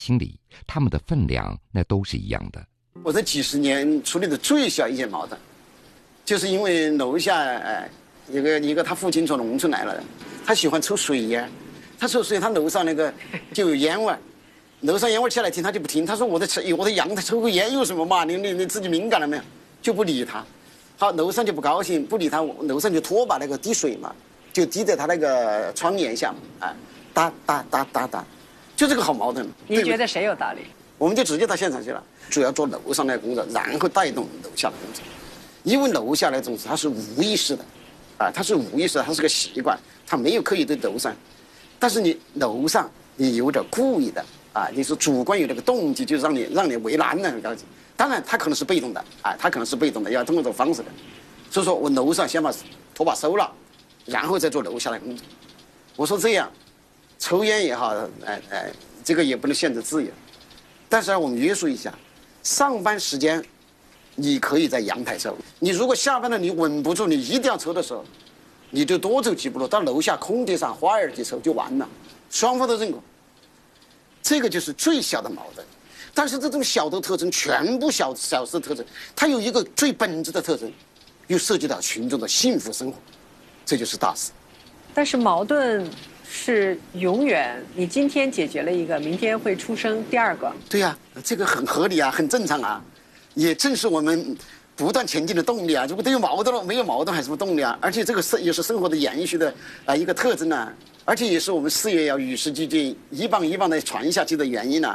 心里他们的分量那都是一样的。 我这几十年处理的最小一件矛盾，就是因为楼下一个他父亲从农村来了，他喜欢抽水烟，他抽水他楼上那个就有烟味，楼上烟味下来听他就不听，他说我的阳台抽个烟有什么嘛？你自己敏感了没有？就不理他。好，楼上就不高兴，不理他，楼上就拖把那个滴水嘛，就滴在他那个窗沿下嘛，哒哒哒哒哒，就这个好矛盾。 你觉得谁有道理？ 我们就直接到现场去了，主要做楼上那个工作，然后带动楼下的工作。因为楼下那种它是无意识的，它是无意识的，它是个习惯，它没有刻意对楼上。但是你楼上你有点故意的你是主观有这个动机，就让你为难的很高级。当然他可能是被动的他可能是被动的，要通过这种方式的。所以说我楼上先把拖把收了，然后再做楼下的工作。我说这样，抽烟也好，这个也不能限制自由。但是我们约束一下，上班时间你可以在阳台抽，你如果下班了你稳不住，你一定要抽的时候，你就多走几步路到楼下空地上花园去抽就完了，双方都认可。这个就是最小的矛盾。但是这种小的特征，全部小事的特征，它有一个最本质的特征，又涉及到群众的幸福生活，这就是大事。 但是矛盾是永远，你今天解决了一个，明天会出生第二个。 对呀，这个很合理啊，很正常啊，也正是我们不断前进的动力啊。如果都有矛盾了，没有矛盾还是什么动力啊？而且这个也是生活的延续的一个特征啊，而且也是我们事业要与时俱进，一棒一棒的传下去的原因啊。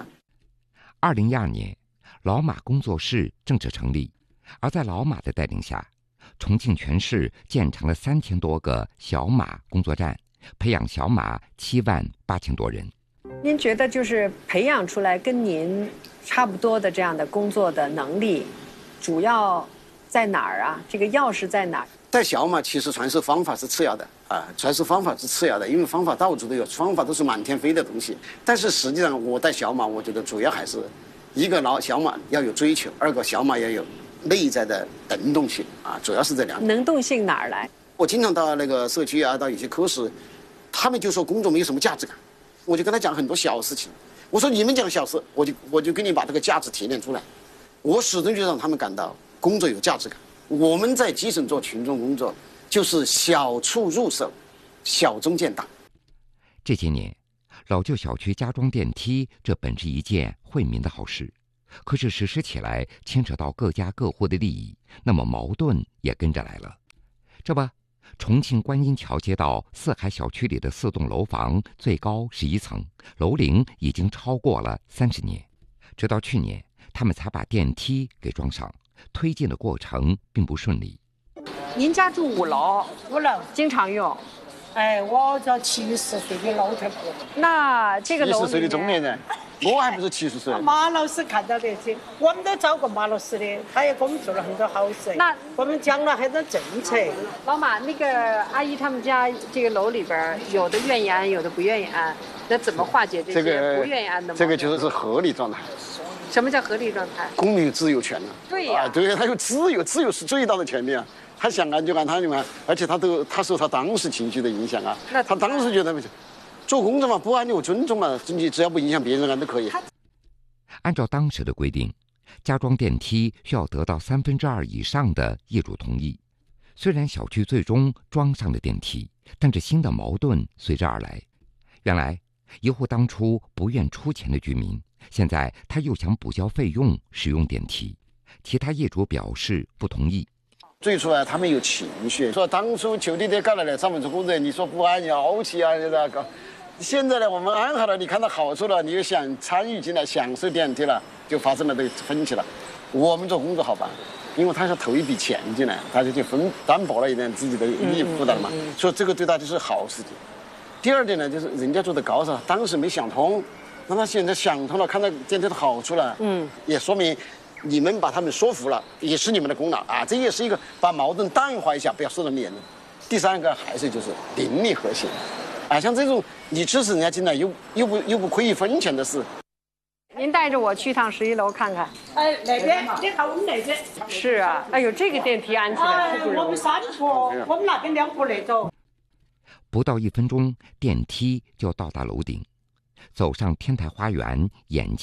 2012年，老马工作室正式成立，而在老马的带领下，重庆全市建成了3000多个小马工作站，培养小马78000多人。 您觉得就是培养出来跟您差不多的这样的工作的能力，主要在哪儿啊？这个钥匙在哪儿？ 带小马其实传授方法是次要的传授方法是次要的，因为方法到处都有，方法都是满天飞的东西。但是实际上我带小马，我觉得主要还是一个小马要有追求，二个小马要有内在的能动性主要是这两个。 能动性哪儿来？ 我经常到那个社区到有些科室，他们就说工作没有什么价值感，我就跟他讲很多小事情。我说你们讲小事，我就给你把这个价值提炼出来。我始终就让他们感到工作有价值感。我们在基层做群众工作，就是小处入手，小中见大。 这些年，老旧小区加装电梯，这本是一件惠民的好事，可是实施起来牵扯到各家各户的利益，那么矛盾也跟着来了。这不，重庆观音桥街道四海小区里的4栋楼房，最高11层，楼龄已经超过了30年。直到去年，他们才把电梯给装上，推进的过程并不顺利。 您家住5楼 ？5楼， 经常用。 我这70岁的老太婆。 那这个楼 70岁的中年人，我还不是70岁。 马老师看到这些，我们都找过马老师的，他也给我们做了很多好事。 那我们讲了很多政策。 老马，那个阿姨他们家这个楼里边，有的愿意安，有的不愿意安，那怎么化解这些不愿意安的矛盾？ 这个就是合理状态。 什么叫合理状态？ 公民有自由权对呀， 对，他有自由，自由是最大的权利啊。他想安就安，他就安，而且他受他当时情绪的影响他当时觉得做工作嘛，不安就尊重嘛，你只要不影响别人安都可以。 按照当时的规定，加装电梯需要得到2/3以上的业主同意。虽然小区最终装上了电梯，但这新的矛盾随之而来。原来，一户当初不愿出钱的居民，现在他又想补交费用使用电梯，其他业主表示不同意。 最初他们有情绪，说当初就地搞来3分钟工人，你说不安你傲气搞。现在呢，我们安好了，你看到好处了，你又想参与进来享受电梯了，就发生了这个分歧了。我们做工作好办，因为他是投一笔钱进来，他就担保了一点自己的利益负担嘛，所以这个对他就是好事情。第二点呢，就是人家做的高噻，当时没想通，那他现在想通了，看到电梯的好处了，也说明你们把他们说服了，也是你们的功劳这也是一个把矛盾淡化一下，不要说那么严重。第三个还是就是邻里和谐像这种你支持人家进来又不亏1分钱的事。 您带着我去一趟11楼看看。 那边，你看我们那边。 是啊，哎呦，这个电梯安起来不容易。 我们3坡，我们那边2坡那走。 不到1分钟，电梯就到达楼顶，走上天台花园，眼